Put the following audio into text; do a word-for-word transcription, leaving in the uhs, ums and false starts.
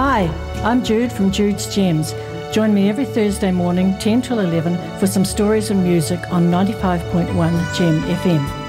Hi, I'm Jude from Jude's Gems. Join me every Thursday morning, ten till eleven, for some stories and music on ninety-five point one Gem F M.